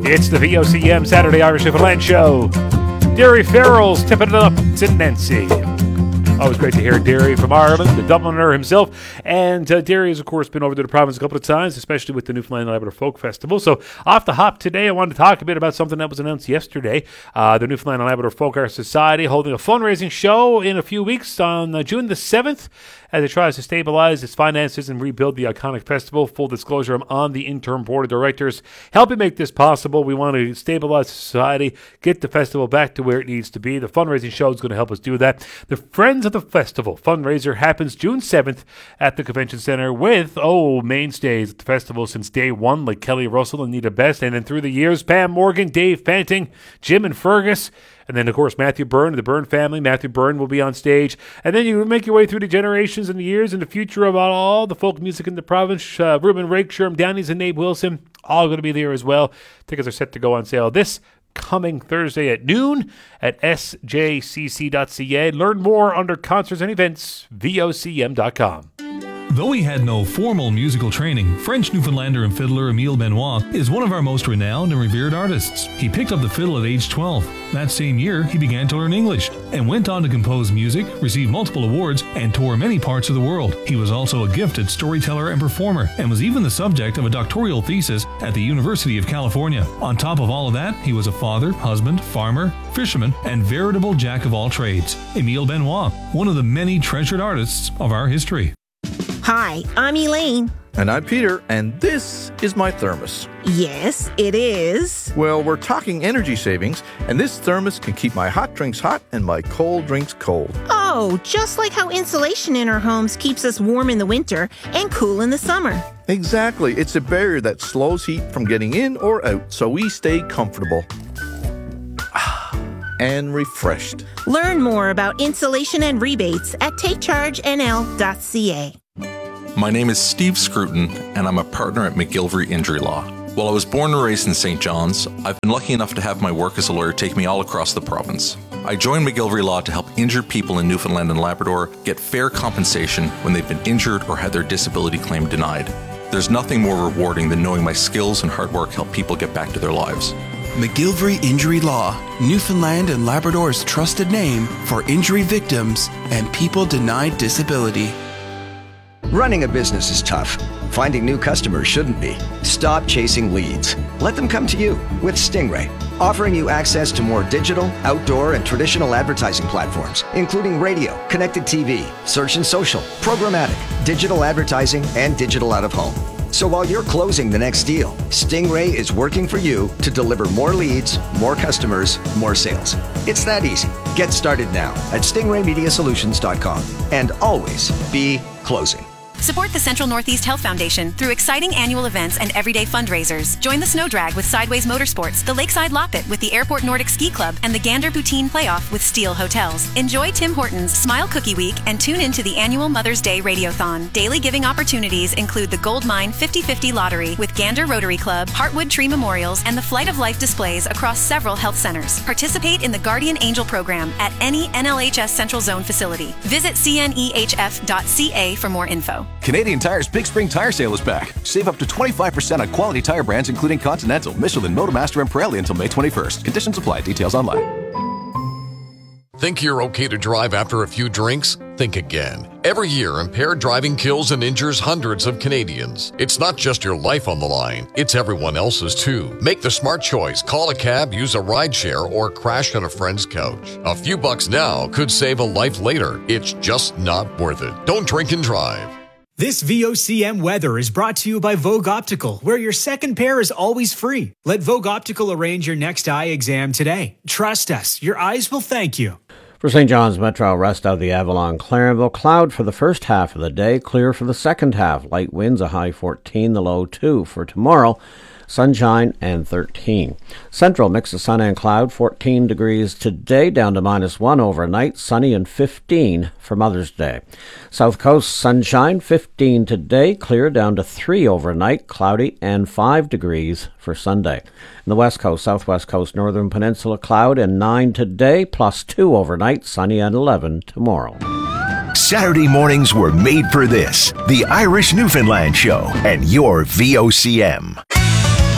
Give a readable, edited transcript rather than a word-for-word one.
It's the VOCM Saturday Irish Newfoundland Show. Derry Farrell's tipping it up. It's in Nancy. Always great to hear Derry from Ireland, the Dubliner himself. And Derry has, of course, been over to the province a couple of times, especially with the Newfoundland and Labrador Folk Festival. So off the hop today, I wanted to talk a bit about something that was announced yesterday. The Newfoundland and Labrador Folk Art Society holding a fundraising show in a few weeks on June the 7th as it tries to stabilize its finances and rebuild the iconic festival. Full disclosure, I'm on the interim board of directors helping make this possible. We want to stabilize the society, get the festival back to where it needs to be. The fundraising show is going to help us do that. The Friends of the Festival fundraiser happens June 7th at the Convention Center with, mainstays at the festival since day one, like Kelly Russell and Nita Best, and then through the years, Pam Morgan, Dave Fanting, Jim and Fergus, and then, of course, Matthew Byrne, the Byrne family. Matthew Byrne will be on stage. And then you make your way through the generations and the years and the future of all the folk music in the province. Ruben Rake, Sherm Downey's, and Nabe Wilson, all going to be there as well. Tickets are set to go on sale this coming Thursday at noon at sjcc.ca. Learn more under concerts and events, vocm.com. Though he had no formal musical training, French Newfoundlander and fiddler Emile Benoit is one of our most renowned and revered artists. He picked up the fiddle at age 12. That same year, he began to learn English and went on to compose music, receive multiple awards, and tour many parts of the world. He was also a gifted storyteller and performer, and was even the subject of a doctoral thesis at the University of California. On top of all of that, he was a father, husband, farmer, fisherman, and veritable jack of all trades. Emile Benoit, one of the many treasured artists of our history. Hi, I'm Elaine. And I'm Peter, and this is my thermos. Yes, it is. Well, we're talking energy savings, and this thermos can keep my hot drinks hot and my cold drinks cold. Oh, just like how insulation in our homes keeps us warm in the winter and cool in the summer. Exactly. It's a barrier that slows heat from getting in or out, so we stay comfortable and refreshed. Learn more about insulation and rebates at takechargenl.ca. My name is Steve Scruton, and I'm a partner at McGillivray Injury Law. While I was born and raised in St. John's, I've been lucky enough to have my work as a lawyer take me all across the province. I joined McGillivray Law to help injured people in Newfoundland and Labrador get fair compensation when they've been injured or had their disability claim denied. There's nothing more rewarding than knowing my skills and hard work help people get back to their lives. McGillivray Injury Law, Newfoundland and Labrador's trusted name for injury victims and people denied disability. Running a business is tough. Finding new customers shouldn't be. Stop chasing leads. Let them come to you with Stingray, offering you access to more digital, outdoor, and traditional advertising platforms, including radio, connected TV, search and social, programmatic, digital advertising, and digital out-of-home. So while you're closing the next deal, Stingray is working for you to deliver more leads, more customers, more sales. It's that easy. Get started now at stingraymediasolutions.com and always be closing. Support the Central Northeast Health Foundation through exciting annual events and everyday fundraisers. Join the Snow Drag with Sideways Motorsports, the Lakeside Loppet with the Airport Nordic Ski Club, and the Gander Poutine Playoff with Steel Hotels. Enjoy Tim Hortons Smile Cookie Week and tune into the annual Mother's Day Radiothon. Daily giving opportunities include the Gold Mine 50/50 Lottery with Gander Rotary Club, Heartwood Tree Memorials, and the Flight of Life displays across several health centers. Participate in the Guardian Angel program at any NLHS Central Zone facility. Visit cnehf.ca for more info. Canadian Tire's Big Spring Tire Sale is back. Save up to 25% on quality tire brands including Continental, Michelin, Motomaster, and Pirelli until May 21st. Conditions apply. Details online. Think you're okay to drive after a few drinks? Think again. Every year, impaired driving kills and injures hundreds of Canadians. It's not just your life on the line, it's everyone else's too. Make the smart choice. Call a cab, use a rideshare, or crash on a friend's couch. A few bucks now could save a life later. It's just not worth it. Don't drink and drive. This VOCM weather is brought to you by Vogue Optical, where your second pair is always free. Let Vogue Optical arrange your next eye exam today. Trust us, your eyes will thank you. For St. John's Metro, rest out of the Avalon Clarenville. Cloud for the first half of the day, clear for the second half. Light winds, a high 14, the low 2. For tomorrow, sunshine and 13. Central, mix of sun and cloud, 14 degrees today, down to -1 overnight, sunny and 15 for Mother's Day. South Coast, sunshine, 15 today, clear down to 3 overnight, cloudy and 5 degrees for Sunday. In the West Coast, Southwest Coast, Northern Peninsula, cloud and 9 today, +2 overnight, sunny and 11 tomorrow. Saturday mornings were made for this, the Irish Newfoundland Show, and your VOCM.